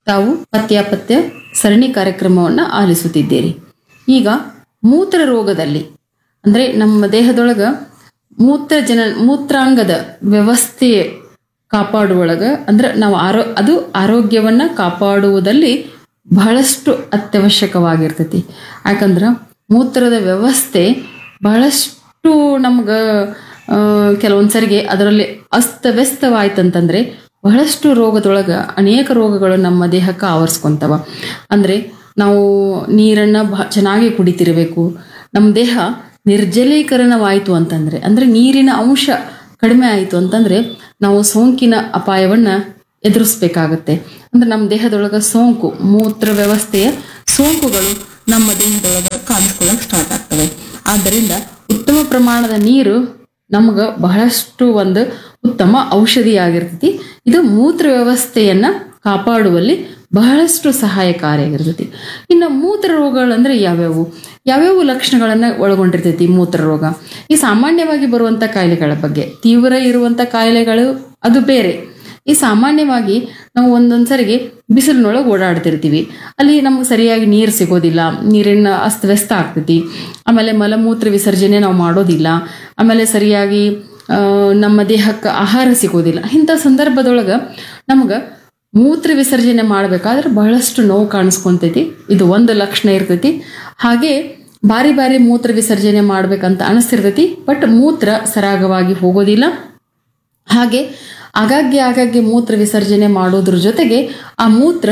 ತಾವು ಪತ್ಯಾಪತ್ಯ ಸರಣಿ ಕಾರ್ಯಕ್ರಮವನ್ನು ಆಲಿಸುತ್ತಿದ್ದೀರಿ. ಈಗ ಮೂತ್ರ ರೋಗದಲ್ಲಿ ಅಂದರೆ ನಮ್ಮ ದೇಹದೊಳಗ ಮೂತ್ರಾಂಗದ ವ್ಯವಸ್ಥೆ ಕಾಪಾಡುವೊಳಗ ಅಂದ್ರೆ ನಾವು ಅದು ಆರೋಗ್ಯವನ್ನ ಕಾಪಾಡುವುದಲ್ಲಿ ಬಹಳಷ್ಟು ಅತ್ಯವಶ್ಯಕವಾಗಿರ್ತೈತಿ. ಯಾಕಂದ್ರೆ ಮೂತ್ರದ ವ್ಯವಸ್ಥೆ ಬಹಳಷ್ಟು ನಮ್ಗೆ ಕೆಲವೊಂದ್ಸರಿಗೆ ಅದರಲ್ಲಿ ಅಸ್ತವ್ಯಸ್ತವಾಯ್ತಂತಂದ್ರೆ ಬಹಳಷ್ಟು ರೋಗದೊಳಗ ಅನೇಕ ರೋಗಗಳು ನಮ್ಮ ದೇಹಕ್ಕೆ ಆವರಿಸ್ಕೊಂತವ. ಅಂದ್ರೆ ನಾವು ನೀರನ್ನ ಚೆನ್ನಾಗಿ ಕುಡಿತಿರಬೇಕು. ನಮ್ಮ ದೇಹ ನಿರ್ಜಲೀಕರಣವಾಯಿತು ಅಂತಂದ್ರೆ ಅಂದ್ರೆ ನೀರಿನ ಅಂಶ ಕಡಿಮೆ ಆಯಿತು ಅಂತಂದ್ರೆ ನಾವು ಸೋಂಕಿನ ಅಪಾಯವನ್ನ ಎದುರಿಸ್ಬೇಕಾಗತ್ತೆ. ಅಂದ್ರೆ ನಮ್ಮ ದೇಹದೊಳಗ ಮೂತ್ರ ವ್ಯವಸ್ಥೆಯ ಸೋಂಕುಗಳು ನಮ್ಮ ದೇಹದೊಳಗ ಕಾಣಿಸ್ಕೊಳ್ಳೋಕೆ ಸ್ಟಾರ್ಟ್ ಆಗ್ತವೆ. ಆದ್ದರಿಂದ ಉತ್ತಮ ಪ್ರಮಾಣದ ನೀರು ನಮ್ಗೆ ಬಹಳಷ್ಟು ಒಂದು ಉತ್ತಮ ಔಷಧಿಯಾಗಿರ್ತೈತಿ. ಇದು ಮೂತ್ರ ವ್ಯವಸ್ಥೆಯನ್ನ ಕಾಪಾಡುವಲ್ಲಿ ಬಹಳಷ್ಟು ಸಹಾಯಕಾರಿಯಾಗಿರ್ತೈತಿ. ಇನ್ನು ಮೂತ್ರ ರೋಗಗಳಂದ್ರೆ ಯಾವ್ಯಾವ ಲಕ್ಷಣಗಳನ್ನ ಒಳಗೊಂಡಿರ್ತೈತಿ ಮೂತ್ರ ರೋಗ? ಈ ಸಾಮಾನ್ಯವಾಗಿ ಬರುವಂತ ಕಾಯಿಲೆಗಳ ಬಗ್ಗೆ, ತೀವ್ರ ಇರುವಂತ ಕಾಯಿಲೆಗಳು ಅದು ಬೇರೆ. ಈ ಸಾಮಾನ್ಯವಾಗಿ ನಾವು ಒಂದೊಂದ್ಸರಿಗೆ ಬಿಸಿಲಿನೊಳಗೆ ಓಡಾಡ್ತಿರ್ತೀವಿ, ಅಲ್ಲಿ ನಮ್ಗೆ ಸರಿಯಾಗಿ ನೀರು ಸಿಗೋದಿಲ್ಲ, ನೀರಿನ ಅಸ್ತವ್ಯಸ್ತ ಆಗ್ತೈತಿ. ಆಮೇಲೆ ಮಲಮೂತ್ರ ವಿಸರ್ಜನೆ ನಾವು ಮಾಡೋದಿಲ್ಲ, ಆಮೇಲೆ ಸರಿಯಾಗಿ ನಮ್ಮ ದೇಹಕ್ಕೆ ಆಹಾರ ಸಿಗೋದಿಲ್ಲ. ಇಂಥ ಸಂದರ್ಭದೊಳಗೆ ನಮ್ಗೆ ಮೂತ್ರ ವಿಸರ್ಜನೆ ಮಾಡಬೇಕಾದ್ರೆ ಬಹಳಷ್ಟು ನೋವು ಕಾಣಿಸ್ಕೊಂತೈತಿ. ಇದು ಒಂದು ಲಕ್ಷಣ ಇರ್ತೈತಿ. ಹಾಗೆ ಬಾರಿ ಬಾರಿ ಮೂತ್ರ ವಿಸರ್ಜನೆ ಮಾಡ್ಬೇಕಂತ ಅನಿಸ್ತಿರ್ತೈತಿ, ಬಟ್ ಮೂತ್ರ ಸರಾಗವಾಗಿ ಹೋಗೋದಿಲ್ಲ. ಹಾಗೆ ಆಗಾಗ್ಗೆ ಮೂತ್ರ ವಿಸರ್ಜನೆ ಮಾಡೋದ್ರ ಜೊತೆಗೆ ಆ ಮೂತ್ರ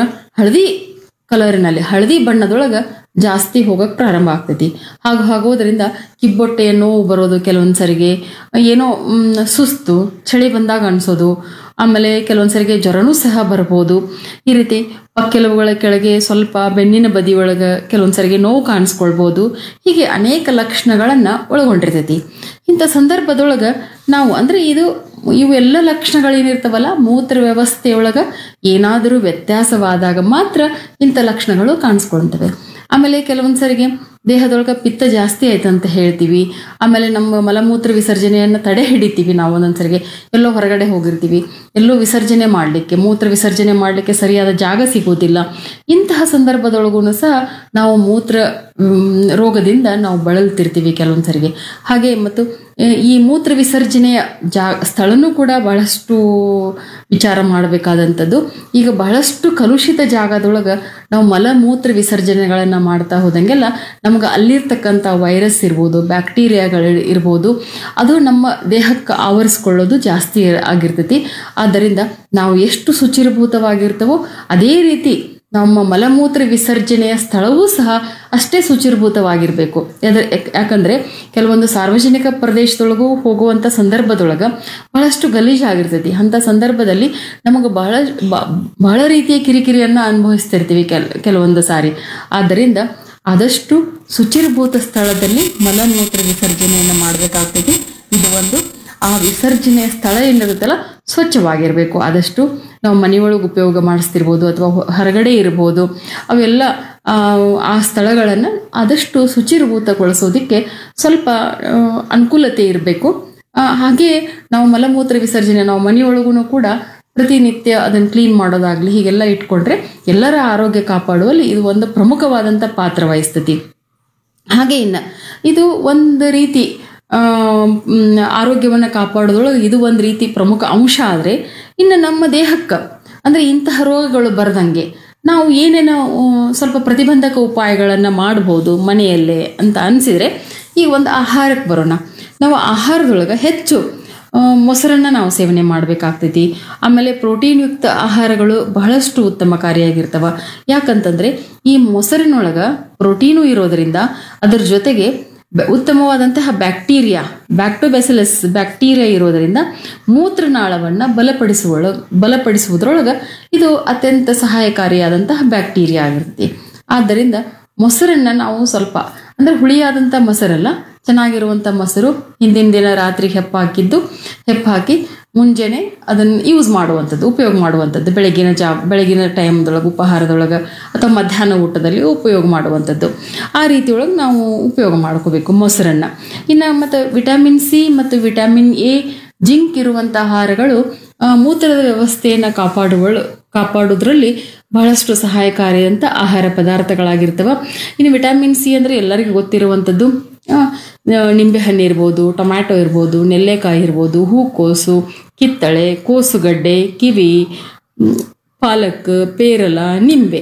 ಹಳದಿ ಬಣ್ಣದೊಳಗ ಜಾಸ್ತಿ ಹೋಗಕ್ ಪ್ರಾರಂಭ ಆಗ್ತೈತಿ. ಹಾಗೋದ್ರಿಂದ ಕಿಬ್ಬೊಟ್ಟೆಯ ನೋವು ಬರೋದು, ಕೆಲವೊಂದ್ಸರಿಗೆ ಏನೋ ಸುಸ್ತು, ಚಳಿ ಬಂದಾಗ ಅನ್ಸೋದು, ಆಮೇಲೆ ಕೆಲವೊಂದ್ಸರಿಗೆ ಜ್ವರನೂ ಸಹ ಬರ್ಬೋದು. ಈ ರೀತಿ ಪಕ್ಕೆಲುಬುಗಳ ಕೆಳಗೆ ಸ್ವಲ್ಪ ಬೆನ್ನಿನ ಬದಿ ಒಳಗ ಕೆಲವೊಂದ್ಸರಿಗೆ ನೋವು ಕಾಣಿಸ್ಕೊಳ್ಬೋದು. ಹೀಗೆ ಅನೇಕ ಲಕ್ಷಣಗಳನ್ನ ಒಳಗೊಂಡಿರ್ತೈತಿ. ಇಂಥ ಸಂದರ್ಭದೊಳಗ ನಾವು ಅಂದ್ರೆ ಇವೆಲ್ಲ ಲಕ್ಷಣಗಳೇನಿರ್ತಾವಲ್ಲ, ಮೂತ್ರ ವ್ಯವಸ್ಥೆಯೊಳಗ ಏನಾದರೂ ವ್ಯತ್ಯಾಸವಾದಾಗ ಮಾತ್ರ ಇಂಥ ಲಕ್ಷಣಗಳು ಕಾಣಿಸ್ಕೊಳ್ತವೆ. ಆಮೇಲೆ ಕೆಲವೊಂದ್ಸರಿಗೆ ದೇಹದೊಳಗ ಪಿತ್ತ ಜಾಸ್ತಿ ಆಯ್ತು ಅಂತ ಹೇಳ್ತೀವಿ. ಆಮೇಲೆ ನಮ್ಮ ಮಲಮೂತ್ರ ವಿಸರ್ಜನೆಯನ್ನು ತಡೆ ಹಿಡಿತೀವಿ. ನಾವು ಒಂದೊಂದ್ಸರಿಗೆ ಎಲ್ಲೋ ಹೊರಗಡೆ ಹೋಗಿರ್ತೀವಿ, ಎಲ್ಲೋ ಮೂತ್ರ ವಿಸರ್ಜನೆ ಮಾಡಲಿಕ್ಕೆ ಸರಿಯಾದ ಜಾಗ ಸಿಗೋದಿಲ್ಲ. ಇಂತಹ ಸಂದರ್ಭದೊಳಗೂ ಸಹ ನಾವು ಮೂತ್ರ ರೋಗದಿಂದ ನಾವು ಬಳಲ್ತಿರ್ತೀವಿ ಕೆಲವೊಂದ್ಸರಿಗೆ. ಹಾಗೆ ಮತ್ತು ಈ ಮೂತ್ರ ವಿಸರ್ಜನೆಯ ಸ್ಥಳನೂ ಕೂಡ ಬಹಳಷ್ಟು ವಿಚಾರ ಮಾಡಬೇಕಾದಂಥದ್ದು. ಈಗ ಬಹಳಷ್ಟು ಕಲುಷಿತ ಜಾಗದೊಳಗೆ ನಾವು ಮಲಮೂತ್ರ ವಿಸರ್ಜನೆಗಳನ್ನು ಮಾಡ್ತಾ ಹೋದಂಗೆಲ್ಲ ನಮ್ಗೆ ಅಲ್ಲಿರ್ತಕ್ಕಂಥ ವೈರಸ್ ಇರ್ಬೋದು, ಬ್ಯಾಕ್ಟೀರಿಯಾಗಳು ಇರ್ಬೋದು, ಅದು ನಮ್ಮ ದೇಹಕ್ಕೆ ಆವರಿಸ್ಕೊಳ್ಳೋದು ಜಾಸ್ತಿ ಆಗಿರ್ತೈತಿ. ಆದ್ದರಿಂದ ನಾವು ಎಷ್ಟು ಶುಚಿರ್ಭೂತವಾಗಿರ್ತವೋ ಅದೇ ರೀತಿ ನಮ್ಮ ಮಲಮೂತ್ರ ವಿಸರ್ಜನೆಯ ಸ್ಥಳವೂ ಸಹ ಅಷ್ಟೇ ಶುಚಿರ್ಭೂತವಾಗಿರಬೇಕು. ಯಾಕಂದ್ರೆ ಕೆಲವೊಂದು ಸಾರ್ವಜನಿಕ ಪ್ರದೇಶದೊಳಗೂ ಹೋಗುವಂಥ ಸಂದರ್ಭದೊಳಗ ಬಹಳಷ್ಟು ಗಲೀಜಾಗಿರ್ತೈತಿ. ಅಂಥ ಸಂದರ್ಭದಲ್ಲಿ ನಮಗೆ ಬಹಳ ರೀತಿಯ ಕಿರಿಕಿರಿಯನ್ನು ಅನುಭವಿಸ್ತಿರ್ತೀವಿ ಕೆಲವೊಂದು ಸಾರಿ. ಆದ್ದರಿಂದ ಆದಷ್ಟು ಶುಚಿರ್ಭೂತ ಸ್ಥಳದಲ್ಲಿ ಮಲಮೂತ್ರ ವಿಸರ್ಜನೆಯನ್ನು ಮಾಡಬೇಕಾಗ್ತೈತಿ. ಇದು ಒಂದು. ಆ ವಿಸರ್ಜನೆಯ ಸ್ಥಳ ಏನಿರುತ್ತಲ್ಲ ಸ್ವಚ್ಛವಾಗಿರಬೇಕು. ಆದಷ್ಟು ನಾವು ಮನೆಯೊಳಗೆ ಉಪಯೋಗ ಮಾಡಿಸ್ತಿರ್ಬೋದು ಅಥವಾ ಹೊರಗಡೆ ಇರ್ಬೋದು, ಅವೆಲ್ಲ ಆ ಸ್ಥಳಗಳನ್ನು ಆದಷ್ಟು ಶುಚಿರ್ಭೂತಗೊಳಿಸೋದಕ್ಕೆ ಸ್ವಲ್ಪ ಅನುಕೂಲತೆ ಇರಬೇಕು. ಹಾಗೆ ನಾವು ಮಲಮೂತ್ರ ವಿಸರ್ಜನೆ ನಾವು ಮನೆಯೊಳಗೂ ಕೂಡ ಪ್ರತಿನಿತ್ಯ ಅದನ್ನು ಕ್ಲೀನ್ ಮಾಡೋದಾಗ್ಲಿ ಹೀಗೆಲ್ಲ ಇಟ್ಕೊಂಡ್ರೆ ಎಲ್ಲರ ಆರೋಗ್ಯ ಕಾಪಾಡುವಲ್ಲಿ ಇದು ಒಂದು ಪ್ರಮುಖವಾದಂಥ ಪಾತ್ರ ವಹಿಸ್ತತಿ. ಹಾಗೆ ಇದು ಒಂದು ರೀತಿ ಆರೋಗ್ಯವನ್ನು ಕಾಪಾಡೋದ್ರೊಳಗೆ ಇದು ಒಂದು ರೀತಿ ಪ್ರಮುಖ ಅಂಶ. ಆದರೆ ಇನ್ನು ನಮ್ಮ ದೇಹಕ್ಕೆ ಅಂದ್ರೆ ಇಂತಹ ರೋಗಗಳು ಬರದಂಗೆ ನಾವು ಏನೇನೋ ಸ್ವಲ್ಪ ಪ್ರತಿಬಂಧಕ ಉಪಾಯಗಳನ್ನು ಮಾಡ್ಬೋದು ಮನೆಯಲ್ಲೇ ಅಂತ ಅನಿಸಿದರೆ, ಈಗ ಒಂದು ಆಹಾರಕ್ಕೆ ಬರೋಣ. ನಾವು ಆಹಾರದೊಳಗೆ ಹೆಚ್ಚು ಮೊಸರನ್ನು ನಾವು ಸೇವನೆ ಮಾಡಬೇಕಾಗ್ತೈತಿ. ಆಮೇಲೆ ಪ್ರೋಟೀನ್ ಯುಕ್ತ ಆಹಾರಗಳು ಬಹಳಷ್ಟು ಉತ್ತಮಕಾರಿಯಾಗಿರ್ತವ. ಯಾಕಂತಂದ್ರೆ ಈ ಮೊಸರಿನೊಳಗೆ ಪ್ರೋಟೀನು ಇರೋದರಿಂದ ಅದರ ಜೊತೆಗೆ ಉತ್ತಮವಾದಂತಹ ಬ್ಯಾಕ್ಟೋಬ್ಯಾಸಿಲಸ್ ಬ್ಯಾಕ್ಟೀರಿಯಾ ಇರೋದರಿಂದ ಮೂತ್ರನಾಳವನ್ನು ಬಲಪಡಿಸುವುದರೊಳಗೆ ಇದು ಅತ್ಯಂತ ಸಹಾಯಕಾರಿಯಾದಂತಹ ಬ್ಯಾಕ್ಟೀರಿಯಾ ಆಗಿರ್ತೈತಿ. ಆದ್ದರಿಂದ ಮೊಸರನ್ನ ನಾವು ಸ್ವಲ್ಪ ಅಂದ್ರೆ ಹುಳಿಯಾದಂಥ ಮೊಸರಲ್ಲ, ಚೆನ್ನಾಗಿರುವಂಥ ಮೊಸರು ಹಿಂದಿನ ದಿನ ರಾತ್ರಿ ಹೆಪ್ಪಾಕಿ ಮುಂಜಾನೆ ಅದನ್ನು ಉಪಯೋಗ ಮಾಡುವಂಥದ್ದು ಬೆಳಗಿನ ಟೈಮ್ದೊಳಗೆ ಉಪಹಾರದೊಳಗೆ ಅಥವಾ ಮಧ್ಯಾಹ್ನ ಊಟದಲ್ಲಿ ಉಪಯೋಗ ಮಾಡುವಂಥದ್ದು. ಆ ರೀತಿಯೊಳಗೆ ನಾವು ಉಪಯೋಗ ಮಾಡ್ಕೋಬೇಕು ಮೊಸರನ್ನು. ಇನ್ನು ಮತ್ತು ವಿಟಮಿನ್ ಸಿ ಮತ್ತು ವಿಟಮಿನ್ ಎ, ಜಿಂಕ್ ಇರುವಂಥ ಆಹಾರಗಳು ಮೂತ್ರದ ವ್ಯವಸ್ಥೆಯನ್ನು ಕಾಪಾಡೋದ್ರಲ್ಲಿ ಬಹಳಷ್ಟು ಸಹಾಯಕಾರಿ ಅಂತ ಆಹಾರ ಪದಾರ್ಥಗಳಾಗಿರ್ತವೆ. ಇನ್ನು ವಿಟಮಿನ್ ಸಿ ಅಂದರೆ ಎಲ್ಲರಿಗೂ ಗೊತ್ತಿರುವಂಥದ್ದು. ನಿಂಬೆ ಹಣ್ಣು ಇರ್ಬೋದು, ಟೊಮ್ಯಾಟೊ ಇರ್ಬೋದು, ನೆಲ್ಲೆಕಾಯಿ ಇರ್ಬೋದು, ಹೂಕೋಸು, ಕಿತ್ತಳೆ, ಕೋಸುಗಡ್ಡೆ, ಕಿವಿ, ಪಾಲಕ್, ಪೇರಲ, ನಿಂಬೆ,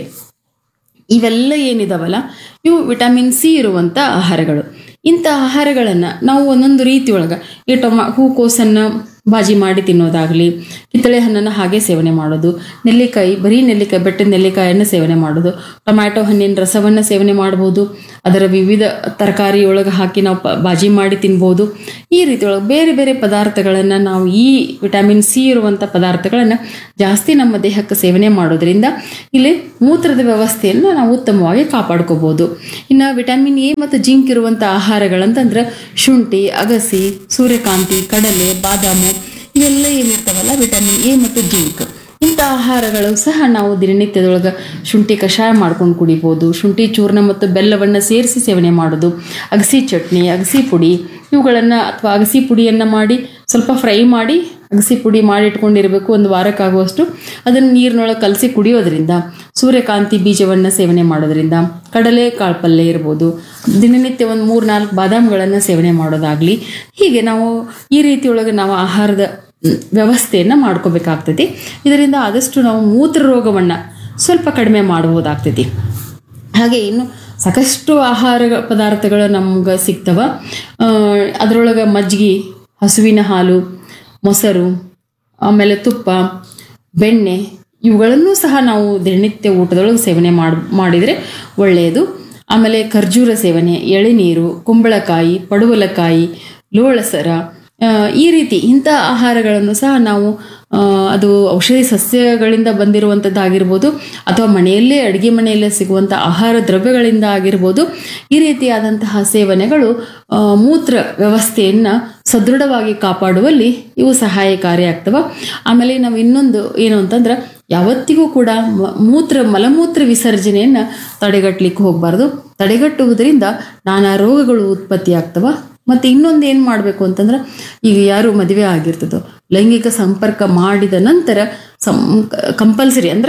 ಇವೆಲ್ಲ ಏನಿದಾವಲ್ಲ ಇವು ವಿಟಮಿನ್ ಸಿ ಇರುವಂಥ ಆಹಾರಗಳು. ಇಂಥ ಆಹಾರಗಳನ್ನು ನಾವು ಒಂದೊಂದು ರೀತಿಯೊಳಗೆ ಈ ಹೂಕೋಸನ್ನು ಬಾಜಿ ಮಾಡಿ ತಿನ್ನೋದಾಗಲಿ, ಕಿತ್ತಳೆ ಹಣ್ಣನ್ನು ಹಾಗೆ ಸೇವನೆ ಮಾಡೋದು, ನೆಲ್ಲಿಕಾಯಿ ಬರೀ ನೆಲ್ಲಿಕಾಯಿ ಬೆಟ್ಟದ ನೆಲ್ಲಿಕಾಯನ್ನು ಸೇವನೆ ಮಾಡೋದು, ಟೊಮ್ಯಾಟೊ ಹಣ್ಣಿನ ರಸವನ್ನು ಸೇವನೆ ಮಾಡ್ಬೋದು, ಅದರ ವಿವಿಧ ತರಕಾರಿಯೊಳಗೆ ಹಾಕಿ ನಾವು ಬಾಜಿ ಮಾಡಿ ತಿನ್ಬೋದು. ಈ ರೀತಿಯೊಳಗೆ ಬೇರೆ ಬೇರೆ ಪದಾರ್ಥಗಳನ್ನು ನಾವು ಈ ವಿಟಮಿನ್ ಸಿ ಇರುವಂಥ ಪದಾರ್ಥಗಳನ್ನು ಜಾಸ್ತಿ ನಮ್ಮ ದೇಹಕ್ಕೆ ಸೇವನೆ ಮಾಡೋದ್ರಿಂದ ಇಲ್ಲಿ ಮೂತ್ರದ ವ್ಯವಸ್ಥೆಯನ್ನು ನಾವು ಉತ್ತಮವಾಗಿ ಕಾಪಾಡ್ಕೋಬೋದು. ಇನ್ನು ವಿಟಮಿನ್ ಎ ಮತ್ತು ಜಿಂಕ್ ಇರುವಂಥ ಆಹಾರಗಳಂತಂದ್ರೆ ಶುಂಠಿ, ಅಗಸಿ, ಸೂರ್ಯಕಾಂತಿ, ಕಡಲೆ, ಬಾದಾಮು, ಇವೆಲ್ಲ ಏನಿರ್ತಾವಲ್ಲ ವಿಟಮಿನ್ ಎ ಮತ್ತು ಜಿಂಕ್. ಇಂಥ ಆಹಾರಗಳು ಸಹ ನಾವು ದಿನನಿತ್ಯದೊಳಗೆ ಶುಂಠಿ ಕಷಾಯ ಮಾಡ್ಕೊಂಡು ಕುಡಿಬೋದು, ಶುಂಠಿ ಚೂರ್ಣ ಮತ್ತು ಬೆಲ್ಲವನ್ನು ಸೇರಿಸಿ ಸೇವನೆ ಮಾಡೋದು, ಅಗಸಿ ಚಟ್ನಿ, ಅಗಸಿ ಪುಡಿ ಇವುಗಳನ್ನು ಅಥವಾ ಅಗಸಿ ಪುಡಿಯನ್ನು ಮಾಡಿ ಸ್ವಲ್ಪ ಫ್ರೈ ಮಾಡಿ ಅಗಸಿ ಪುಡಿ ಮಾಡಿ ಇಟ್ಕೊಂಡಿರಬೇಕು ಒಂದು ವಾರಕ್ಕಾಗುವಷ್ಟು. ಅದನ್ನು ನೀರಿನೊಳಗೆ ಕಲಸಿ ಕುಡಿಯೋದ್ರಿಂದ, ಸೂರ್ಯಕಾಂತಿ ಬೀಜವನ್ನು ಸೇವನೆ ಮಾಡೋದ್ರಿಂದ, ಕಡಲೆ ಕಾಳು ಪಲ್ಯ ಇರ್ಬೋದು, ದಿನನಿತ್ಯ ಒಂದು 3-4 ಬಾದಾಮ್ಗಳನ್ನು ಸೇವನೆ ಮಾಡೋದಾಗಲಿ, ಹೀಗೆ ನಾವು ಈ ರೀತಿಯೊಳಗೆ ನಾವು ಆಹಾರದ ವ್ಯವಸ್ಥೆಯನ್ನು ಮಾಡ್ಕೋಬೇಕಾಗ್ತೈತಿ. ಇದರಿಂದ ಆದಷ್ಟು ನಾವು ಮೂತ್ರ ರೋಗವನ್ನು ಸ್ವಲ್ಪ ಕಡಿಮೆ ಮಾಡಬಹುದಾಗ್ತೈತಿ. ಹಾಗೆ ಇನ್ನು ಸಾಕಷ್ಟು ಆಹಾರ ಪದಾರ್ಥಗಳು ನಮ್ಗೆ ಸಿಗ್ತವ. ಅದರೊಳಗೆ ಮಜ್ಜಿಗೆ, ಹಸುವಿನ ಹಾಲು, ಮೊಸರು, ಆಮೇಲೆ ತುಪ್ಪ, ಬೆಣ್ಣೆ ಇವುಗಳನ್ನು ಸಹ ನಾವು ದಿನನಿತ್ಯ ಊಟದೊಳಗೆ ಸೇವನೆ ಮಾಡಿದರೆ ಒಳ್ಳೆಯದು. ಆಮೇಲೆ ಖರ್ಜೂರ ಸೇವನೆ, ಎಳೆನೀರು, ಕುಂಬಳಕಾಯಿ, ಪಡುವಲಕಾಯಿ, ಲೋಳಸರ, ಈ ರೀತಿ ಇಂಥ ಆಹಾರಗಳನ್ನು ಸಹ ನಾವು ಅದು ಔಷಧಿ ಸಸ್ಯಗಳಿಂದ ಬಂದಿರುವಂಥದ್ದಾಗಿರ್ಬೋದು ಅಥವಾ ಮನೆಯಲ್ಲೇ ಅಡುಗೆ ಮನೆಯಲ್ಲೇ ಸಿಗುವಂಥ ಆಹಾರ ದ್ರವ್ಯಗಳಿಂದ ಆಗಿರ್ಬೋದು. ಈ ರೀತಿಯಾದಂತಹ ಸೇವನೆಗಳು ಮೂತ್ರ ವ್ಯವಸ್ಥೆಯನ್ನು ಸದೃಢವಾಗಿ ಕಾಪಾಡುವಲ್ಲಿ ಇವು ಸಹಾಯಕಾರಿಯಾಗ್ತವೆ. ಆಮೇಲೆ ನಾವು ಇನ್ನೊಂದು ಏನು ಅಂತಂದ್ರೆ ಯಾವತ್ತಿಗೂ ಕೂಡ ಮಲಮೂತ್ರ ವಿಸರ್ಜನೆಯನ್ನು ತಡೆಗಟ್ಟಲಿಕ್ಕೆ ಹೋಗಬಾರ್ದು. ತಡೆಗಟ್ಟುವುದರಿಂದ ನಾನಾ ರೋಗಗಳು ಉತ್ಪತ್ತಿ ಆಗ್ತವೆ. ಮತ್ತು ಇನ್ನೊಂದು ಏನು ಮಾಡಬೇಕು ಅಂತಂದ್ರೆ, ಈಗ ಯಾರು ಮದುವೆ ಆಗಿರ್ತದೋ ಲೈಂಗಿಕ ಸಂಪರ್ಕ ಮಾಡಿದ ನಂತರ ಕಂಪಲ್ಸರಿ ಅಂದರೆ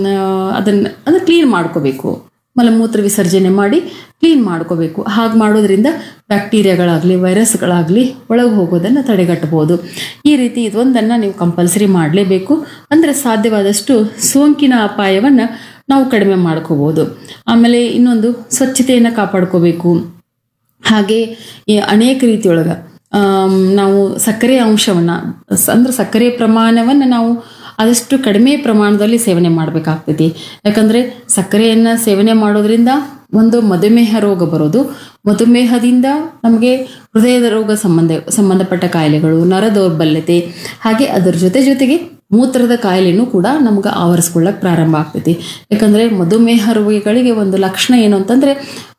ಅದನ್ನು ಕ್ಲೀನ್ ಮಾಡ್ಕೋಬೇಕು, ಮಲಮೂತ್ರ ವಿಸರ್ಜನೆ ಮಾಡಿ ಕ್ಲೀನ್ ಮಾಡ್ಕೋಬೇಕು. ಹಾಗೆ ಮಾಡೋದ್ರಿಂದ ಬ್ಯಾಕ್ಟೀರಿಯಾಗಳಾಗಲಿ ವೈರಸ್ಗಳಾಗಲಿ ಒಳಗೆ ಹೋಗೋದನ್ನು ತಡೆಗಟ್ಟಬಹುದು. ಈ ರೀತಿ ಇದೊಂದನ್ನು ನೀವು ಕಂಪಲ್ಸರಿ ಮಾಡಲೇಬೇಕು. ಅಂದರೆ ಸಾಧ್ಯವಾದಷ್ಟು ಸೋಂಕಿನ ಅಪಾಯವನ್ನು ನಾವು ಕಡಿಮೆ ಮಾಡ್ಕೋಬೋದು. ಆಮೇಲೆ ಇನ್ನೊಂದು ಸ್ವಚ್ಛತೆಯನ್ನು ಕಾಪಾಡ್ಕೋಬೇಕು. ಹಾಗೆ ಅನೇಕ ರೀತಿಯೊಳಗೆ ನಾವು ಸಕ್ಕರೆಯ ಅಂಶವನ್ನು ಅಂದ್ರೆ ಸಕ್ಕರೆ ಪ್ರಮಾಣವನ್ನು ನಾವು ಆದಷ್ಟು ಕಡಿಮೆ ಪ್ರಮಾಣದಲ್ಲಿ ಸೇವನೆ ಮಾಡಬೇಕಾಗ್ತೈತಿ. ಯಾಕಂದರೆ ಸಕ್ಕರೆಯನ್ನು ಸೇವನೆ ಮಾಡೋದ್ರಿಂದ ಒಂದು ಮಧುಮೇಹ ರೋಗ ಬರೋದು, ಮಧುಮೇಹದಿಂದ ನಮಗೆ ಹೃದಯದ ರೋಗ ಸಂಬಂಧಪಟ್ಟ ಕಾಯಿಲೆಗಳು, ನರ ದೌರ್ಬಲ್ಯತೆ, ಹಾಗೆ ಅದರ ಜೊತೆಗೆ ಮೂತ್ರದ ಕಾಯಿಲೆನೂ ಕೂಡ ನಮ್ಗೆ ಆವರಿಸ್ಕೊಳ್ಳೋಕೆ ಪ್ರಾರಂಭ ಆಗ್ತೈತಿ. ಯಾಕಂದರೆ ಮಧುಮೇಹ ರೋಗಿಗಳಿಗೆ ಒಂದು ಲಕ್ಷಣ ಏನು ಅಂತಂದರೆ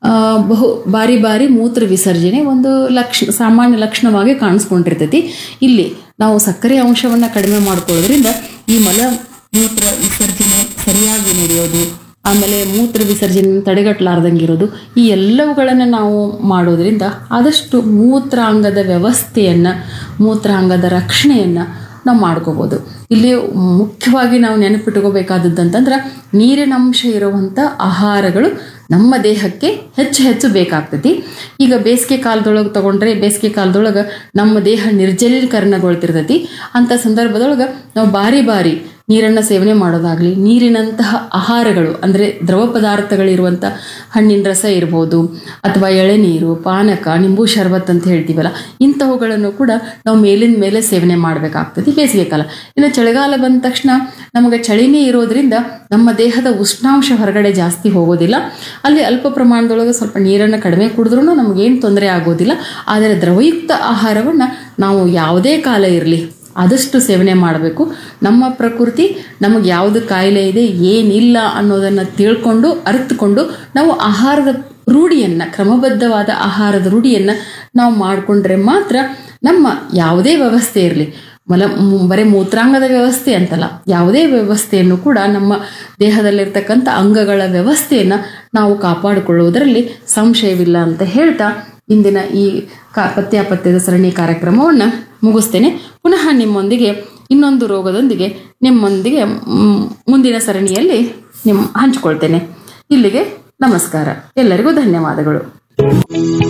ಬಾರಿ ಮೂತ್ರ ವಿಸರ್ಜನೆ ಒಂದು ಸಾಮಾನ್ಯ ಲಕ್ಷಣವಾಗಿ ಕಾಣಿಸ್ಕೊಂಡಿರ್ತೈತಿ. ಇಲ್ಲಿ ನಾವು ಸಕ್ಕರೆ ಅಂಶವನ್ನು ಕಡಿಮೆ ಮಾಡ್ಕೊಳ್ಳೋದ್ರಿಂದ ಈ ಮೂತ್ರ ವಿಸರ್ಜನೆ ಸರಿಯಾಗಿ ನಡೆಯೋದು, ಆಮೇಲೆ ಮೂತ್ರ ವಿಸರ್ಜನೆ ತಡೆಗಟ್ಟಲಾರ್ದಂಗಿರೋದು, ಈ ಎಲ್ಲವುಗಳನ್ನು ನಾವು ಮಾಡೋದ್ರಿಂದ ಆದಷ್ಟು ಮೂತ್ರಾಂಗದ ವ್ಯವಸ್ಥೆಯನ್ನು, ಮೂತ್ರಾಂಗದ ರಕ್ಷಣೆಯನ್ನು ನಾವು ಮಾಡ್ಕೋಬೋದು. ಇಲ್ಲಿ ಮುಖ್ಯವಾಗಿ ನಾವು ನೆನಪಿಟ್ಕೋಬೇಕಾದದ್ದಂತಂದ್ರೆ ನೀರಿನಂಶ ಇರುವಂಥ ಆಹಾರಗಳು ನಮ್ಮ ದೇಹಕ್ಕೆ ಹೆಚ್ಚು ಬೇಕಾಗ್ತೈತಿ. ಈಗ ಬೇಸಿಗೆ ಕಾಲದೊಳಗೆ ತಗೊಂಡ್ರೆ ಬೇಸಿಗೆ ಕಾಲದೊಳಗೆ ನಮ್ಮ ದೇಹ ನಿರ್ಜಲೀಕರಣಗೊಳ್ತಿರ್ತೈತಿ. ಅಂಥ ಸಂದರ್ಭದೊಳಗೆ ನಾವು ಬಾರಿ ನೀರನ್ನು ಸೇವನೆ ಮಾಡೋದಾಗಲಿ, ನೀರಿನಂತಹ ಆಹಾರಗಳು ಅಂದರೆ ದ್ರವ ಪದಾರ್ಥಗಳಿರುವಂಥ ಹಣ್ಣಿನ ರಸ ಇರ್ಬೋದು ಅಥವಾ ಎಳೆನೀರು, ಪಾನಕ, ನಿಂಬು ಶರ್ಬತ್ ಅಂತ ಹೇಳ್ತೀವಲ್ಲ, ಇಂಥವುಗಳನ್ನು ಕೂಡ ನಾವು ಮೇಲಿನ ಮೇಲೆ ಸೇವನೆ ಮಾಡಬೇಕಾಗ್ತದೆ ಬೇಸಿಗೆ ಕಾಲ. ಇನ್ನು ಚಳಿಗಾಲ ಬಂದ ತಕ್ಷಣ ನಮಗೆ ಚಳಿನೇ ಇರೋದ್ರಿಂದ ನಮ್ಮ ದೇಹದ ಉಷ್ಣಾಂಶ ಹೊರಗಡೆ ಜಾಸ್ತಿ ಹೋಗೋದಿಲ್ಲ. ಅಲ್ಲಿ ಅಲ್ಪ ಪ್ರಮಾಣದೊಳಗೆ ಸ್ವಲ್ಪ ನೀರನ್ನು ಕಡಿಮೆ ಕುಡಿದ್ರೂ ನಮಗೇನು ತೊಂದರೆ ಆಗೋದಿಲ್ಲ. ಆದರೆ ದ್ರವಯುಕ್ತ ಆಹಾರವನ್ನು ನಾವು ಯಾವುದೇ ಕಾಲ ಇರಲಿ ಆದಷ್ಟು ಸೇವನೆ ಮಾಡಬೇಕು. ನಮ್ಮ ಪ್ರಕೃತಿ ನಮಗೆ ಯಾವುದು ಕಾಯಿಲೆ ಇದೆ ಏನಿಲ್ಲ ಅನ್ನೋದನ್ನು ತಿಳ್ಕೊಂಡು ಅರಿತುಕೊಂಡು ನಾವು ಆಹಾರದ ರೂಢಿಯನ್ನು, ಕ್ರಮಬದ್ಧವಾದ ಆಹಾರದ ರೂಢಿಯನ್ನು ನಾವು ಮಾಡಿಕೊಂಡ್ರೆ ಮಾತ್ರ ನಮ್ಮ ಯಾವುದೇ ವ್ಯವಸ್ಥೆ ಇರಲಿ, ಬರೀ ಮೂತ್ರಾಂಗದ ವ್ಯವಸ್ಥೆ ಅಂತಲ್ಲ, ಯಾವುದೇ ವ್ಯವಸ್ಥೆಯನ್ನು ಕೂಡ ನಮ್ಮ ದೇಹದಲ್ಲಿರ್ತಕ್ಕಂಥ ಅಂಗಗಳ ವ್ಯವಸ್ಥೆಯನ್ನು ನಾವು ಕಾಪಾಡಿಕೊಳ್ಳುವುದರಲ್ಲಿ ಸಂಶಯವಿಲ್ಲ ಅಂತ ಹೇಳ್ತಾ ಇಂದಿನ ಈ ಪಥ್ಯದ ಸರಣಿ ಕಾರ್ಯಕ್ರಮವನ್ನು ಮುಗಿಸ್ತೇನೆ. ಪುನಃ ನಿಮ್ಮೊಂದಿಗೆ ಇನ್ನೊಂದು ರೋಗದೊಂದಿಗೆ ನಿಮ್ಮೊಂದಿಗೆ ಮುಂದಿನ ಸರಣಿಯಲ್ಲಿ ಹಂಚಿಕೊಳ್ತೇನೆ. ಇಲ್ಲಿಗೆ ನಮಸ್ಕಾರ. ಎಲ್ಲರಿಗೂ ಧನ್ಯವಾದಗಳು.